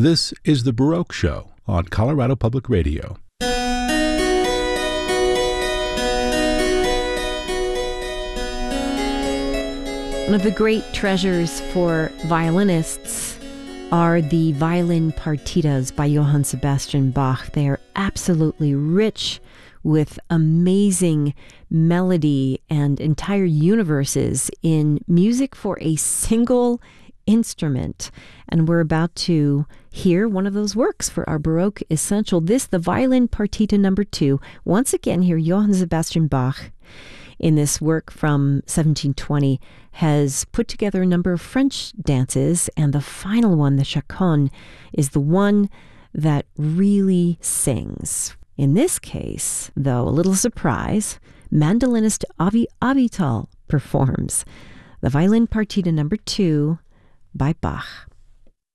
This is The Baroque Show on Colorado Public Radio. One of the great treasures for violinists are the violin partitas by Johann Sebastian Bach. They are absolutely rich with amazing melody and entire universes in music for a single instrument. And we're about to hear one of those works for our Baroque Essential. This, the Violin Partita number 2. Once again, here, Johann Sebastian Bach, in this work from 1720, has put together a number of French dances, and the final one, the chaconne, is the one that really sings. In this case, though, a little surprise, mandolinist Avi Avital performs the Violin Partita number 2 by Bach.